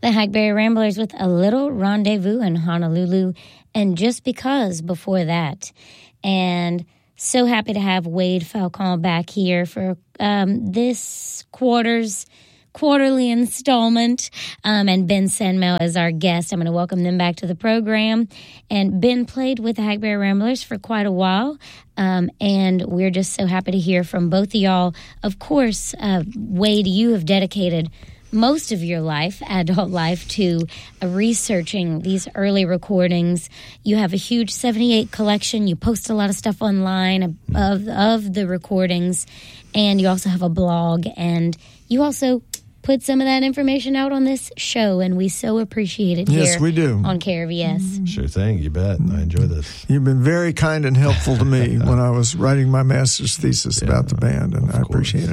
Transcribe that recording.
The Hackberry Ramblers with A Little Rendezvous in Honolulu, and Just Because before that. And so happy to have Wade Falcon back here for this quarterly installment, and Ben Senmel as our guest. I'm going to welcome them back to the program. And Ben played with the Hackberry Ramblers for quite a while, and we're just so happy to hear from both of y'all. Of course, Wade, you have dedicated most of your life, adult life, to researching these early recordings. You have a huge 78 collection. You post a lot of stuff online of the recordings, and you also have a blog, and you also put some of that information out on this show, and we so appreciate it. Yes, we do. On KRVS. Sure thing, you bet. I enjoy this. You've been very kind and helpful to me when I was writing my master's thesis about the band, and I appreciate it.